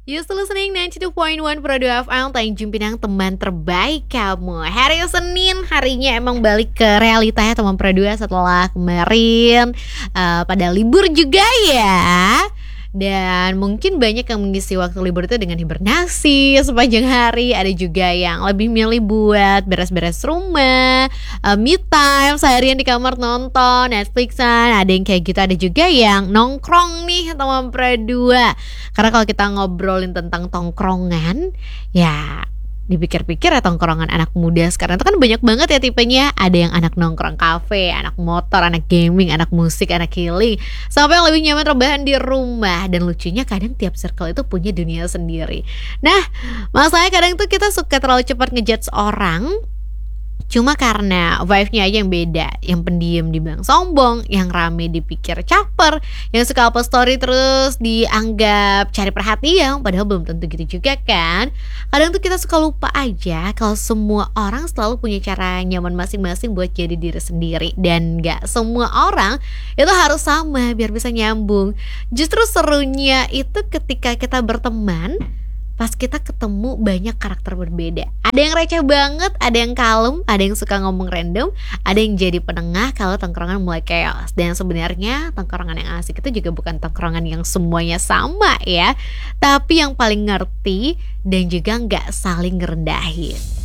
You still listening 92.1 Pro 2 FM, Tanjung Pinang, teman terbaik kamu. Hari Senin, harinya emang balik ke realita ya teman Pro 2 setelah kemarin pada libur juga ya. Dan mungkin banyak yang mengisi waktu libur itu dengan hibernasi sepanjang hari. Ada juga yang lebih milih buat beres-beres rumah, me time, seharian di kamar nonton Netflixan. Ada yang kayak gitu, ada juga yang nongkrong nih teman Pro 2. Karena kalau kita ngobrolin tentang tongkrongan, ya dipikir-pikir ya tongkrongan anak muda sekarang itu kan banyak banget ya tipenya. Ada yang anak nongkrong kafe, anak motor, anak gaming, anak musik, anak healing, sampai yang lebih nyaman rebahan di rumah. Dan lucunya kadang tiap circle itu punya dunia sendiri. Nah, masalahnya kadang tuh kita suka terlalu cepat ngejudge orang cuma karena vibe-nya aja yang beda. Yang pendiam dibilang sombong, yang rame dipikir caper, yang suka upload story terus dianggap cari perhatian, padahal belum tentu gitu juga kan. Kadang tuh kita suka lupa aja kalau semua orang selalu punya cara nyaman masing-masing buat jadi diri sendiri. Dan gak semua orang itu harus sama biar bisa nyambung. Justru serunya itu ketika kita berteman pas kita ketemu banyak karakter berbeda. Ada yang receh banget, ada yang kalem, ada yang suka ngomong random, ada yang jadi penengah kalau tongkrongan mulai chaos. Dan sebenarnya tongkrongan yang asik itu juga bukan tongkrongan yang semuanya sama ya, tapi yang paling ngerti dan juga gak saling ngerendahin.